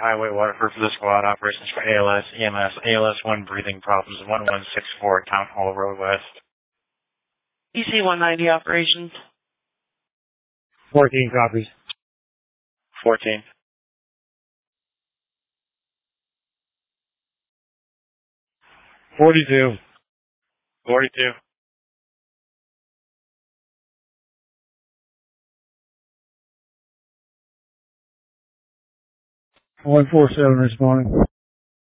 Highway Waterford for the squad. Operations for ALS, EMS, ALS 1 breathing problems, 1164 Town Hall Road West. EC 190 operations. 14 copies. 14. 42. 42. 147 responding.